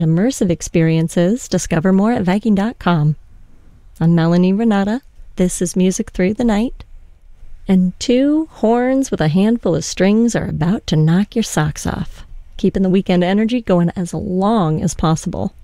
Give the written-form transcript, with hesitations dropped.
Immersive experiences. Discover more at Viking.com. I'm Melanie Renata. This is Music Through the Night. And two horns with a handful of strings are about to knock your socks off, keeping the weekend energy going as long as possible.